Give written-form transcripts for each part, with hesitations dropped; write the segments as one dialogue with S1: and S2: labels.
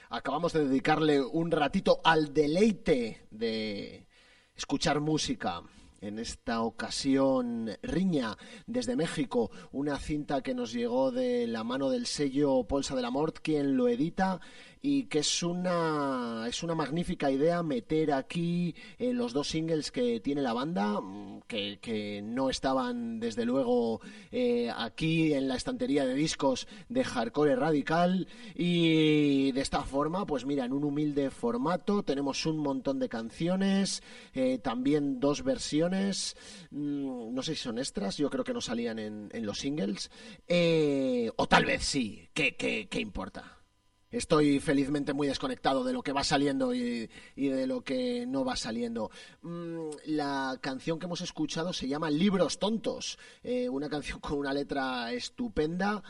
S1: Acabamos de dedicarle un ratito al deleite de escuchar música. En esta ocasión, Riña, desde México, una cinta que nos llegó de la mano del sello Polsa de la Mort, quien lo edita, y que es una magnífica idea meter aquí los dos singles que tiene la banda, que no estaban desde luego aquí en la estantería de discos de Hardcore Radical, y de esta forma, pues mira, en un humilde formato tenemos un montón de canciones, también dos versiones, no sé si son extras, yo creo que no salían en los singles, o tal vez sí, ¿qué importa? Estoy felizmente muy desconectado de lo que va saliendo y de lo que no va saliendo. La canción que hemos escuchado se llama Libros Tontos, una canción con una letra estupenda,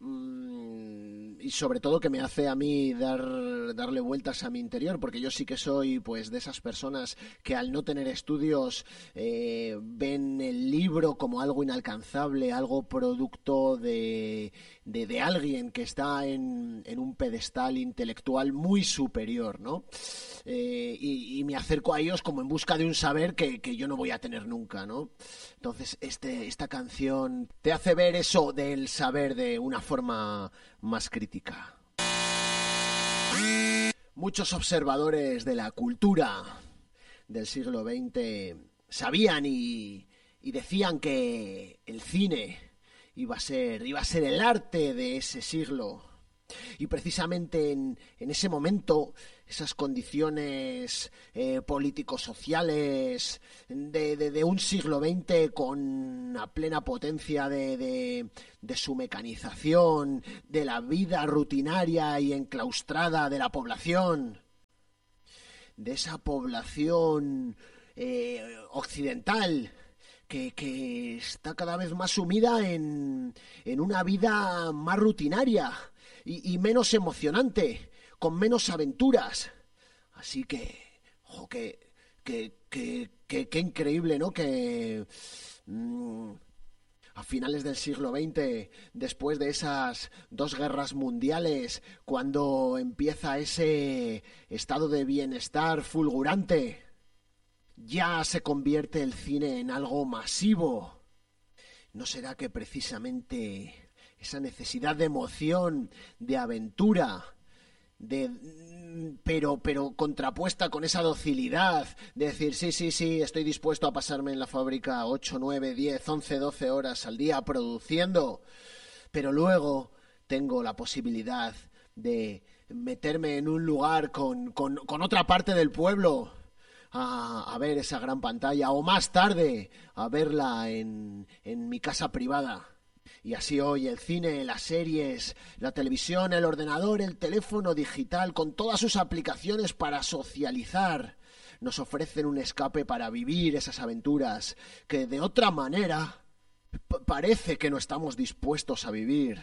S1: y sobre todo que me hace a mí darle vueltas a mi interior, porque yo sí que soy pues de esas personas que al no tener estudios ven el libro como algo inalcanzable, algo producto de alguien que está en un pedestal intelectual muy superior, ¿no? Y me acerco a ellos como en busca de un saber que yo no voy a tener nunca, ¿no? Entonces esta canción te hace ver eso del saber de una forma más crítica. Muchos observadores de la cultura del siglo XX sabían y decían que el cine iba a ser el arte de ese siglo. Y precisamente en ese momento, esas condiciones político-sociales de un siglo XX con la plena potencia de su mecanización, de la vida rutinaria y enclaustrada de la población, de esa población occidental, que está cada vez más sumida en una vida más rutinaria y menos emocionante, con menos aventuras. Así que, qué increíble, ¿no? Que a finales del siglo XX, después de esas dos guerras mundiales, cuando empieza ese estado de bienestar fulgurante, ya se convierte el cine en algo masivo. ¿No será que precisamente esa necesidad de emoción, de aventura, pero contrapuesta con esa docilidad de decir sí, estoy dispuesto a pasarme en la fábrica 8, 9, 10, 11, 12 horas al día produciendo, pero luego tengo la posibilidad de meterme en un lugar con otra parte del pueblo a ver esa gran pantalla, o más tarde a verla en mi casa privada? Y así hoy el cine, las series, la televisión, el ordenador, el teléfono digital, con todas sus aplicaciones para socializar, nos ofrecen un escape para vivir esas aventuras que de otra manera parece que no estamos dispuestos a vivir.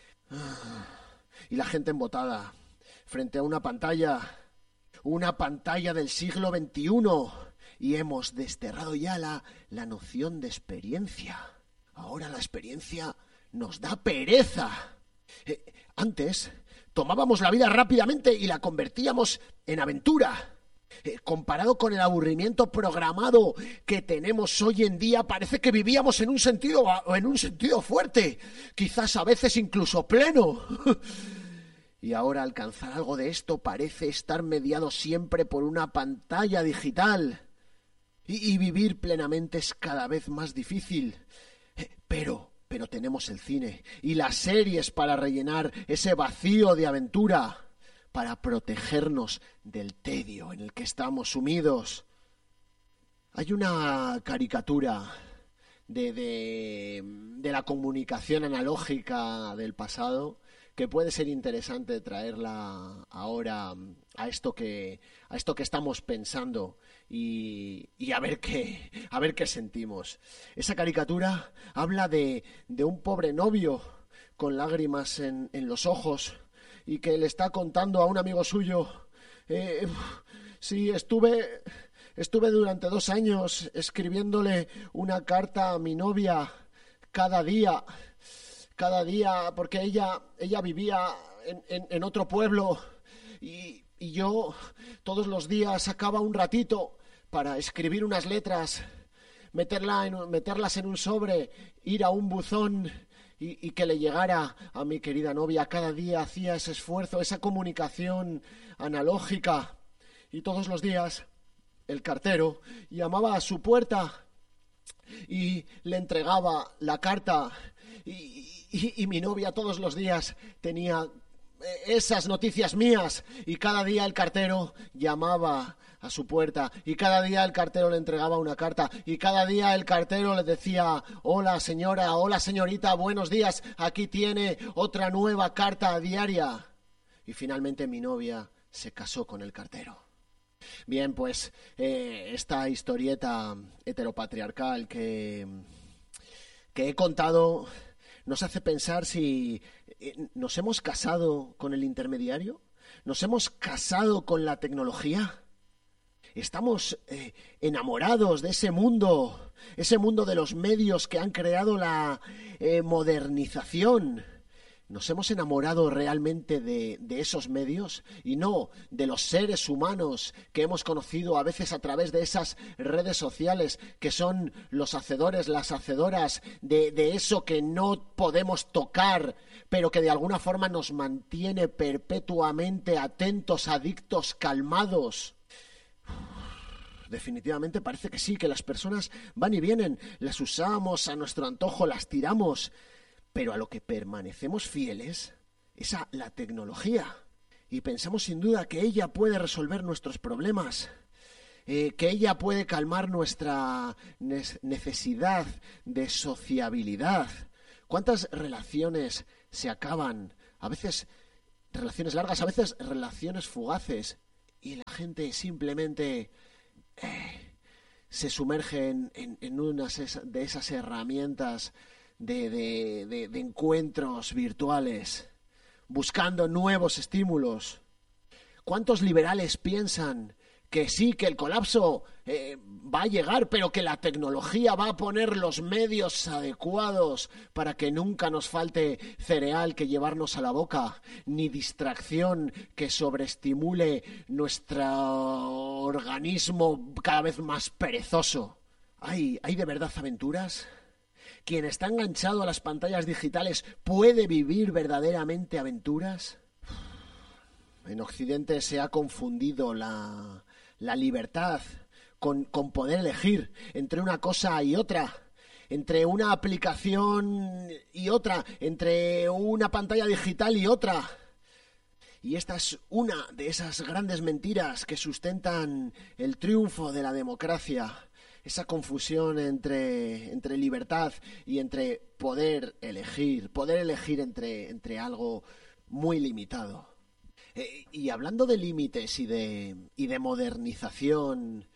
S1: Y la gente embotada frente a una pantalla del siglo XXI, y hemos desterrado ya la noción de experiencia. Ahora la experiencia nos da pereza. Antes tomábamos la vida rápidamente y la convertíamos en aventura. Comparado con el aburrimiento programado que tenemos hoy en día, parece que vivíamos en un sentido fuerte, quizás a veces incluso pleno. Y ahora alcanzar algo de esto parece estar mediado siempre por una pantalla digital. Y vivir plenamente es cada vez más difícil. Pero tenemos el cine y las series para rellenar ese vacío de aventura, para protegernos del tedio en el que estamos sumidos. Hay una caricatura de la comunicación analógica del pasado que puede ser interesante traerla ahora a esto que estamos pensando y a ver qué sentimos. Esa caricatura habla de un pobre novio con lágrimas en los ojos y que le está contando a un amigo suyo: sí, estuve durante 2 años escribiéndole una carta a mi novia cada día, porque ella vivía en otro pueblo y yo todos los días sacaba un ratito para escribir unas letras, meterlas en un sobre, ir a un buzón y que le llegara a mi querida novia. Cada día hacía ese esfuerzo, esa comunicación analógica, y todos los días el cartero llamaba a su puerta y le entregaba la carta, y mi novia todos los días tenía esas noticias mías, y cada día el cartero llamaba a su puerta, y cada día el cartero le entregaba una carta, y cada día el cartero le decía: hola señora, hola señorita, buenos días, aquí tiene otra nueva carta diaria. Y finalmente mi novia se casó con el cartero. Bien, pues esta historieta heteropatriarcal que he contado nos hace pensar si nos hemos casado con el intermediario, nos hemos casado con la tecnología. Estamos enamorados de ese mundo de los medios que han creado la modernización. ¿Nos hemos enamorado realmente de esos medios y no de los seres humanos que hemos conocido a veces a través de esas redes sociales, que son los hacedores, las hacedoras de eso que no podemos tocar, pero que de alguna forma nos mantiene perpetuamente atentos, adictos, calmados? Definitivamente parece que sí, que las personas van y vienen, las usamos a nuestro antojo, las tiramos, pero a lo que permanecemos fieles es a la tecnología, y pensamos sin duda que ella puede resolver nuestros problemas, que ella puede calmar nuestra necesidad de sociabilidad. ¿Cuántas relaciones se acaban? A veces relaciones largas, a veces relaciones fugaces, y la gente simplemente se sumerge en una de esas herramientas de encuentros virtuales, buscando nuevos estímulos. ¿Cuántos liberales piensan que sí, que el colapso va a llegar, pero que la tecnología va a poner los medios adecuados para que nunca nos falte cereal que llevarnos a la boca, ni distracción que sobreestimule nuestro organismo cada vez más perezoso? ¿Hay de verdad aventuras? ¿Quien está enganchado a las pantallas digitales puede vivir verdaderamente aventuras? En Occidente se ha confundido la libertad con poder elegir entre una cosa y otra, entre una aplicación y otra, entre una pantalla digital y otra. Y esta es una de esas grandes mentiras que sustentan el triunfo de la democracia. Esa confusión entre libertad y entre poder elegir entre algo muy limitado. Y hablando de límites y de modernización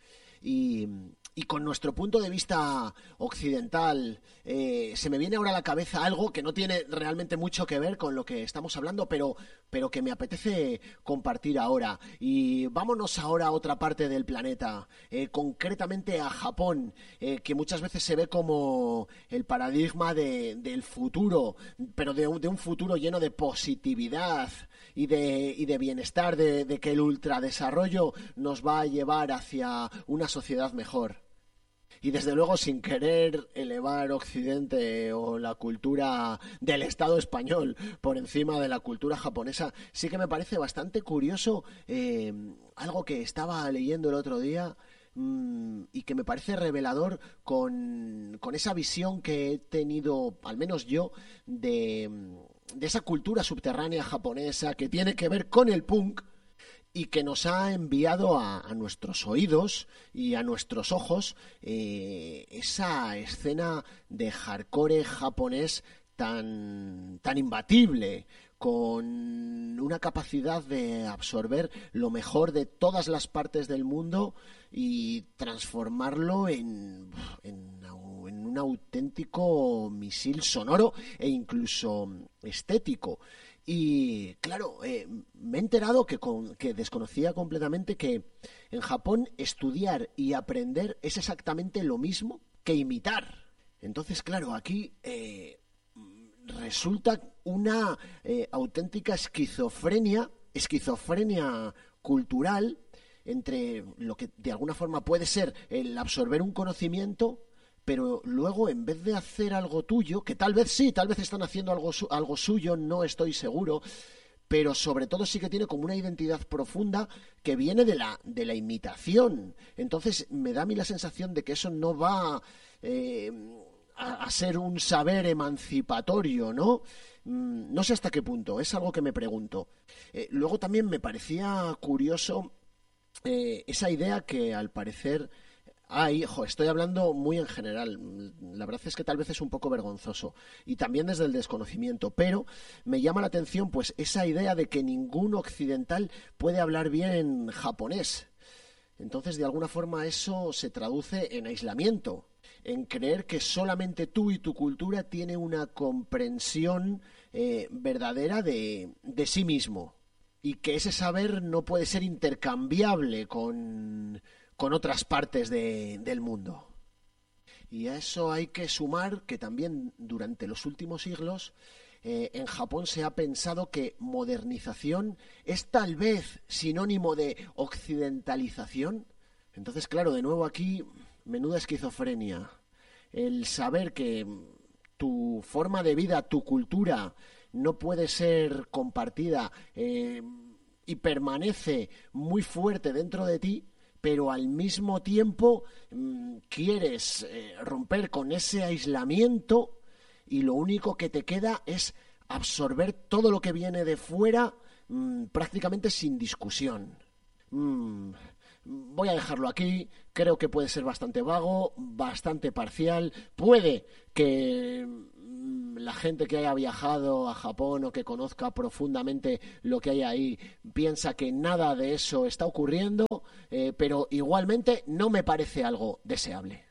S1: y con nuestro punto de vista occidental, se me viene ahora a la cabeza algo que no tiene realmente mucho que ver con lo que estamos hablando, pero que me apetece compartir ahora. Y vámonos ahora a otra parte del planeta, concretamente a Japón, que muchas veces se ve como el paradigma del futuro, pero de un futuro lleno de positividad y de bienestar, de que el ultradesarrollo nos va a llevar hacia una sociedad mejor. Y desde luego, sin querer elevar Occidente o la cultura del Estado español por encima de la cultura japonesa, sí que me parece bastante curioso algo que estaba leyendo el otro día, y que me parece revelador con esa visión que he tenido, al menos yo, de esa cultura subterránea japonesa que tiene que ver con el punk, y que nos ha enviado a nuestros oídos y a nuestros ojos esa escena de hardcore japonés tan imbatible, con una capacidad de absorber lo mejor de todas las partes del mundo y transformarlo en un auténtico misil sonoro e incluso estético. Y claro, me he enterado que desconocía completamente que en Japón estudiar y aprender es exactamente lo mismo que imitar. Entonces, claro, aquí resulta una auténtica esquizofrenia esquizofrenia cultural entre lo que de alguna forma puede ser el absorber un conocimiento, pero luego en vez de hacer algo tuyo, que tal vez sí, tal vez están haciendo algo suyo, no estoy seguro, pero sobre todo sí que tiene como una identidad profunda que viene de la imitación. Entonces me da a mí la sensación de que eso no va a ser un saber emancipatorio, ¿no? No sé hasta qué punto, es algo que me pregunto. Luego también me parecía curioso esa idea que al parecer estoy hablando muy en general. La verdad es que tal vez es un poco vergonzoso y también desde el desconocimiento, pero me llama la atención pues esa idea de que ningún occidental puede hablar bien japonés. Entonces, de alguna forma eso se traduce en aislamiento, en creer que solamente tú y tu cultura tiene una comprensión verdadera de sí mismo y que ese saber no puede ser intercambiable con otras partes del mundo. Y a eso hay que sumar que también durante los últimos siglos en Japón se ha pensado que modernización es tal vez sinónimo de occidentalización. Entonces, claro, de nuevo aquí, menuda esquizofrenia. El saber que tu forma de vida, tu cultura, no puede ser compartida y permanece muy fuerte dentro de ti, pero al mismo tiempo quieres romper con ese aislamiento y lo único que te queda es absorber todo lo que viene de fuera prácticamente sin discusión. Voy a dejarlo aquí, creo que puede ser bastante vago, bastante parcial, puede que la gente que haya viajado a Japón o que conozca profundamente lo que hay ahí piensa que nada de eso está ocurriendo, pero igualmente no me parece algo deseable.